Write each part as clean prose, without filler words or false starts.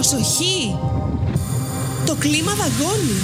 Προσοχή! Το κλίμα δαγκώνει.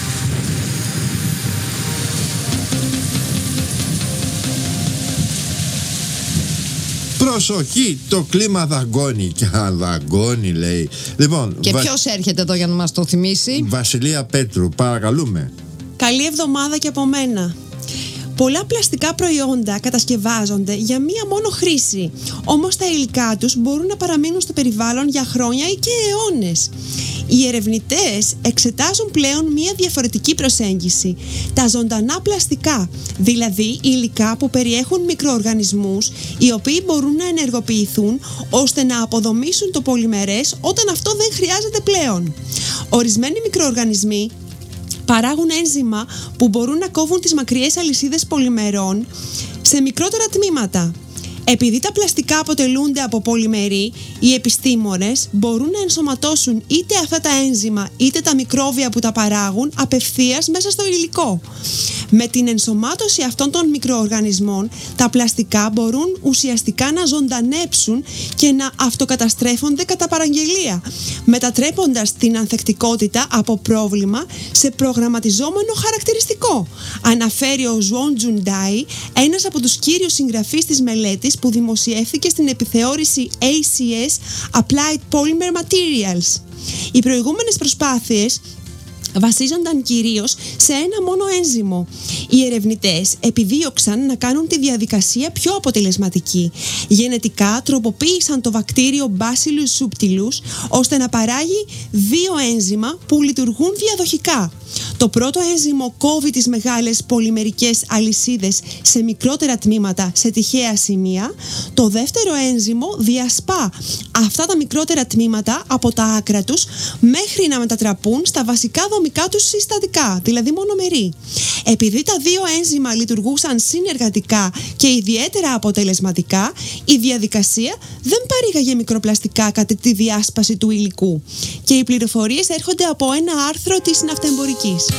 Προσοχή, το κλίμα δαγκώνει. Και αν δαγκώνει, λέει. Λοιπόν, και ποιος έρχεται εδώ για να μας το θυμίσει? Βασιλεία Πέτρου, παρακαλούμε. Καλή εβδομάδα και από μένα. Πολλά πλαστικά προϊόντα κατασκευάζονται για μία μόνο χρήση, όμως τα υλικά τους μπορούν να παραμείνουν στο περιβάλλον για χρόνια ή και αιώνες. Οι ερευνητές εξετάζουν πλέον μία διαφορετική προσέγγιση. Τα ζωντανά πλαστικά, δηλαδή υλικά που περιέχουν μικροοργανισμούς, οι οποίοι μπορούν να ενεργοποιηθούν ώστε να αποδομήσουν το πολυμερές όταν αυτό δεν χρειάζεται πλέον. Ορισμένοι μικροοργανισμοί παράγουν ένζημα που μπορούν να κόβουν τις μακριές αλυσίδες πολυμερών σε μικρότερα τμήματα. Επειδή τα πλαστικά αποτελούνται από πολυμερή, οι επιστήμονες μπορούν να ενσωματώσουν είτε αυτά τα ένζημα είτε τα μικρόβια που τα παράγουν απευθείας μέσα στο υλικό. Με την ενσωμάτωση αυτών των μικροοργανισμών, τα πλαστικά μπορούν ουσιαστικά να ζωντανέψουν και να αυτοκαταστρέφονται κατά παραγγελία, μετατρέποντας την ανθεκτικότητα από πρόβλημα σε προγραμματιζόμενο χαρακτηριστικό, αναφέρει ο Ζουόν Τζουντάι, ένας από τους κύριους συγγραφείς της μελέτης που δημοσιεύθηκε στην επιθεώρηση ACS Applied Polymer Materials. Οι προηγούμενες προσπάθειες βασίζονταν κυρίως σε ένα μόνο ένζυμο. Οι ερευνητές επιδίωξαν να κάνουν τη διαδικασία πιο αποτελεσματική. Γενετικά τροποποίησαν το βακτήριο Bacillus subtilus ώστε να παράγει δύο ένζημα που λειτουργούν διαδοχικά. Το πρώτο ένζυμο κόβει τις μεγάλες πολυμερικές αλυσίδες σε μικρότερα τμήματα σε τυχαία σημεία. Το δεύτερο ένζυμο διασπά αυτά τα μικρότερα τμήματα από τα άκρα τους μέχρι να μετατραπούν στα βασικά δομικά τους συστατικά, δηλαδή μονομερή. Επειδή τα δύο ένζημα λειτουργούσαν συνεργατικά και ιδιαίτερα αποτελεσματικά, η διαδικασία δεν παρήγαγε μικροπλαστικά κατά τη διάσπαση του υλικού. Και οι πληροφορίες έρχονται από ένα άρθρο της Ναυτεμπορικής.